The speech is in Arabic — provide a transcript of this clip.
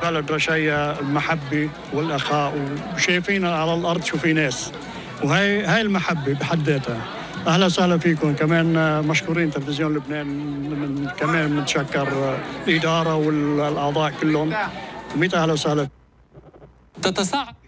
بلد رشايا المحبة والأخاء، وشايفين على الأرض شو في ناس، وهي المحبة بحد ذاتها. أهلا وسهلا فيكم كمان، مشكورين تلفزيون لبنان، كمان بنتشكر الإدارة والأعضاء كلهم. أهلا وسهلا.